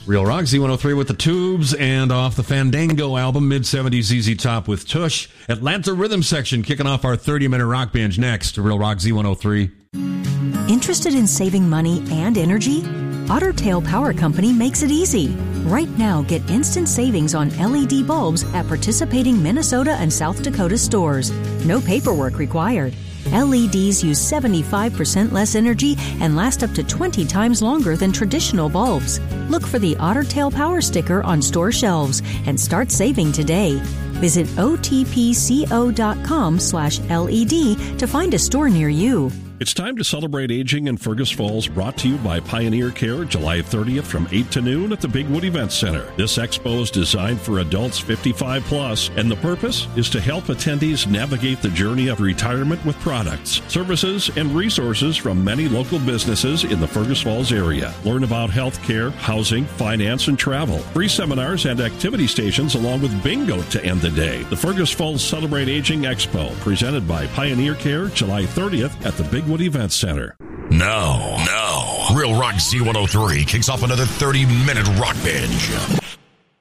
Real Rock Z103 with the Tubes, and off the Fandango album, mid-70s ZZ Top with Tush. Atlanta Rhythm Section kicking off our 30-minute rock binge next. Real Rock Z103. Interested in saving money and energy? Otter Tail Power Company makes it easy. Right now, get instant savings on LED bulbs at participating Minnesota and South Dakota stores. No paperwork required. LEDs use 75% less energy and last up to 20 times longer than traditional bulbs. Look for the Otter Tail Power sticker on store shelves and start saving today. Visit otpco.com/LED to find a store near you. It's time to celebrate aging in Fergus Falls, brought to you by Pioneer Care, July 30th from 8 to noon at the Bigwood Event Center. This expo is designed for adults 55 plus, and the purpose is to help attendees navigate the journey of retirement with products, services, and resources from many local businesses in the Fergus Falls area. Learn about health care, housing, finance, and travel. Free seminars and activity stations along with bingo to end the day. The Fergus Falls Celebrate Aging Expo, presented by Pioneer Care, July 30th at the Bigwood Event Center. Now, Real Rock Z103 kicks off another 30-minute rock binge.